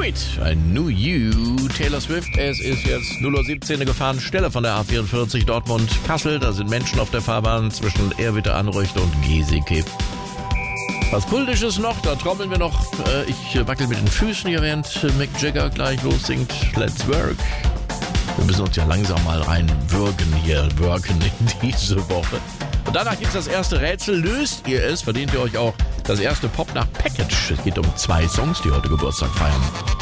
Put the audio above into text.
Wait, I Knew You, Taylor Swift. Es ist jetzt 0:17 Uhr, eine Gefahrenstelle von der A44 Dortmund-Kassel. Da sind Menschen auf der Fahrbahn zwischen Ehrwitte-Anreuchter und Geseke. Was Kultisches noch, da trommeln wir noch. Ich wackel mit den Füßen hier, während Mick Jagger gleich lossingt. Let's work. Wir müssen uns ja langsam mal reinwirken in diese Woche. Und danach gibt es das erste Rätsel. Löst ihr es, verdient ihr euch auch das erste Pop nach Package. Es geht um 2 Songs, die heute Geburtstag feiern.